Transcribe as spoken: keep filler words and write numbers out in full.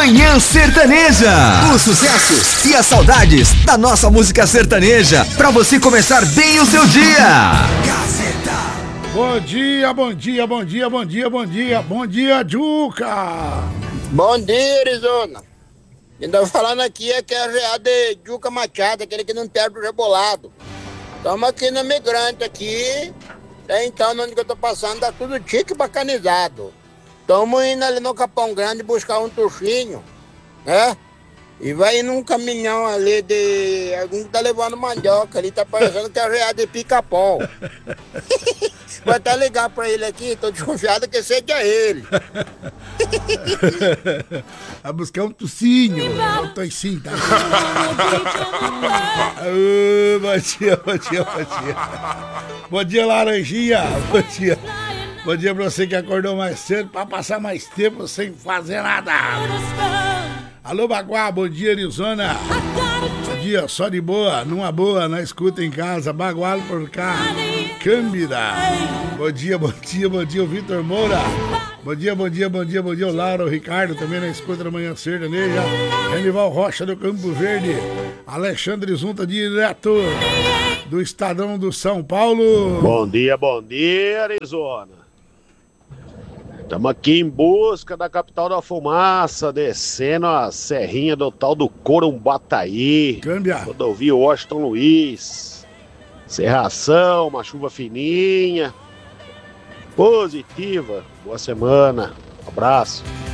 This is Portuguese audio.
Manhã Sertaneja. Os sucessos e as saudades da nossa música sertaneja, pra você começar bem o seu dia. Bom dia, bom dia, bom dia, bom dia, bom dia, bom dia, Juca. Bom dia, Arizona. Quem tá falando aqui é que é a de Juca Machado, aquele que não perde o rebolado. Estamos aqui no Migrante aqui. Até então, onde que eu tô passando, tá tudo tique bacanizado. Estamos indo ali no Capão Grande buscar um tuchinho, né? E vai num caminhão ali de... algum que tá levando mandioca ali, tá parecendo que é a real de Pica-Pau. Vou até ligar pra ele aqui, tô desconfiado que seja ele. Vai buscar um tocinho, um toicinho, tá? uh, bom dia, bom dia, bom dia. Bom dia, Laranjinha, bom dia. Bom dia pra você que acordou mais cedo pra passar mais tempo sem fazer nada. Alô, Baguá, bom dia, Arizona. Bom dia, só de boa, numa boa, na escuta em casa, Baguá por cá, Câmbira. Bom dia, bom dia, bom dia, o Vitor Moura. Bom dia, bom dia, bom dia, bom dia, o Laura, o Ricardo, também na escuta da Manhã Sertaneja. Renival Rocha do Campo Verde. Alexandre Zunta, direto do Estadão do São Paulo. Bom dia, bom dia, Arizona. Estamos aqui em busca da capital da fumaça, descendo a serrinha do tal do Corumbataí. Câmbia. Rodovia Washington Luiz. Serração, uma chuva fininha. Positiva. Boa semana. Um abraço.